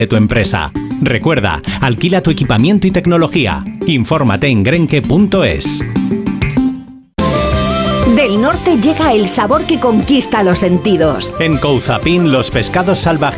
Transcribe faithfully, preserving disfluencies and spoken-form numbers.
de tu empresa. Recuerda, alquila tu equipamiento y tecnología. Infórmate en grenke punto es. Del norte llega el sabor que conquista los sentidos. En Couzapin, los pescados salvajes